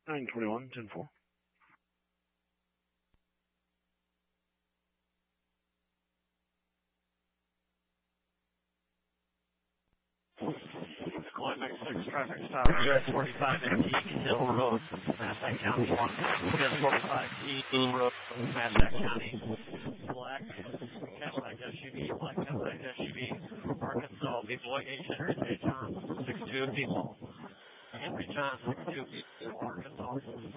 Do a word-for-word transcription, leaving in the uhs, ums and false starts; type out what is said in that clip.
nine twenty-one, ten four. Climax six traffic stop, U S forty-five N T Hill Road, Massac County one. U S forty-five T Hill Road, Massac County. Black Cadillac S U V, black Cadillac S U V, Arkansas, Beloy H Henry J. John, six two Depot. Henry John, six two Depot, Arkansas.